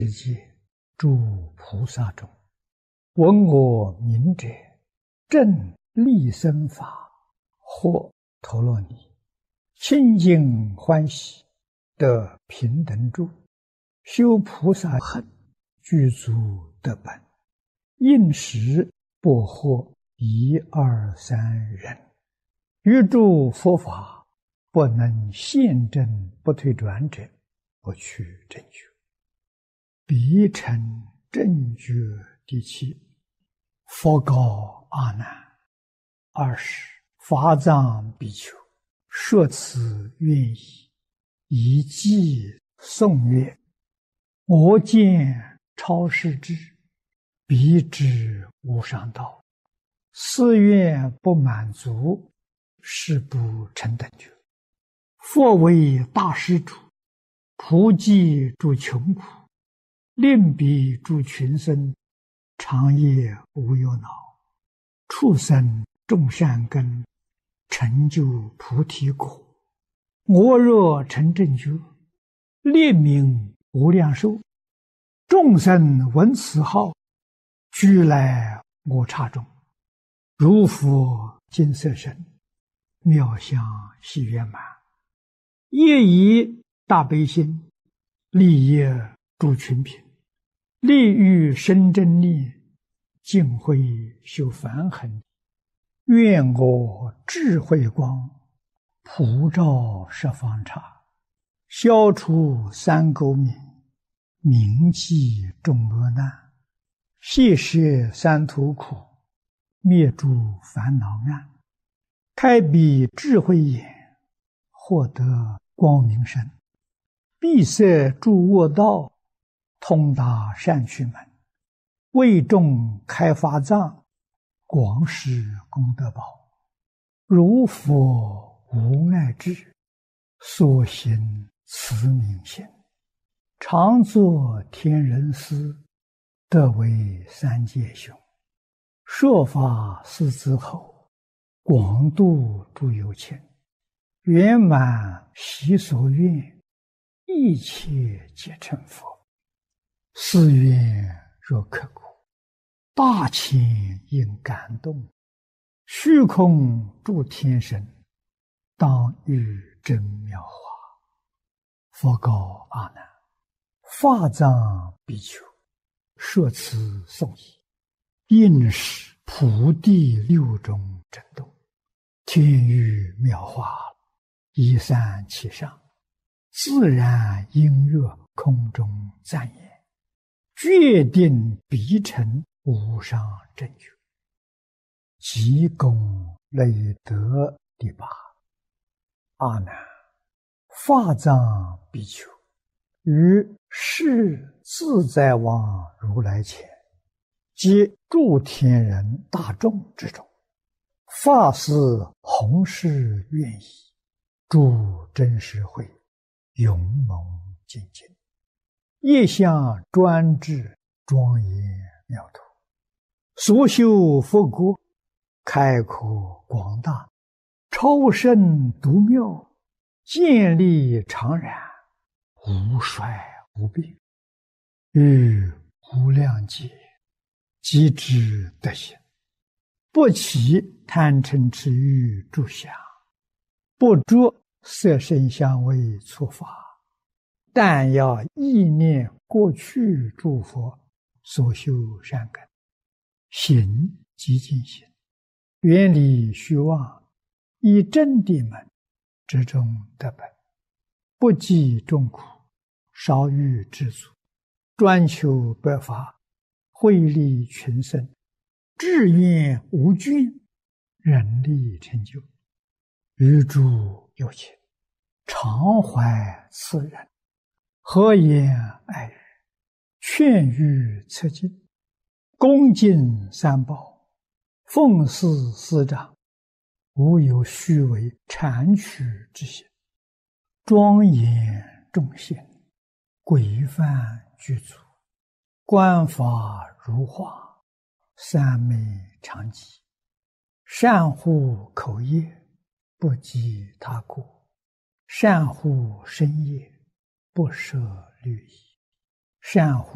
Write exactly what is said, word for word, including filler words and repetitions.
世界诸菩萨中，闻我名者，正利生法，或陀罗尼，清净欢喜，得平等住，修菩萨行，具足得本，应时不获一二三人，于诸佛法不能现证不退转者，不取正觉。彼成正觉第七。佛告阿难：二十法藏比丘，说此愿意，以偈颂曰：我见超世智，彼知无上道，四愿不满足，是不成等觉。佛为大施主，普济诸穷苦，令彼诸群生，长夜无忧恼，畜生种善根，成就菩提果。我若成正觉，列名无量寿，众生闻此号，俱来我刹中，如佛金色身，妙相喜圆满，业以大悲心，利益诸群品，利欲生真力，尽慧修梵行。愿我智慧光，普照十方刹，消除三垢冥，铭记众恶难，悉摄三途苦，灭诸烦恼暗，开彼智慧眼，获得光明身，闭塞诸恶道，通达善趣门，为众开法藏，广施功德宝。如佛无碍智，所行慈悯心，常作天人师，得为三界雄。说法四子后，广度诸有情，圆满习所愿，一切皆成佛。四愿若刻骨，大千应感动，虚空诸天神，当遇真妙法。佛告阿难：法藏比丘，说此颂已，应是普地六种震动，天雨妙法，一散其上，自然音乐空中赞言，决定必成无上正觉。即功累德第八。阿难，法藏比丘，于世自在王如来前，及诸天人大众之中，发誓弘誓愿意，诸真实会，勇猛精进，业相专制，庄严妙土，所修佛国，开阔广大，超胜独妙，建立常然，无衰无病，于无量劫即知得行，不起贪嗔痴欲诸想，不着色声香味触法，但要意念过去诸佛所修善根，行即净行，远离虚妄，以真谛门之中得本，不计众苦，少欲知足，专求百法，惠利群生，志愿无倦，人力成就。于诸有情，常怀慈仁，和颜爱语，劝喻策进，恭敬三宝，奉事师长，无有虚伪谄曲之心，庄严众贤，规范具足，观法如画，三昧常寂，善护口业，不及他过，善护身业，不舍律仪，善护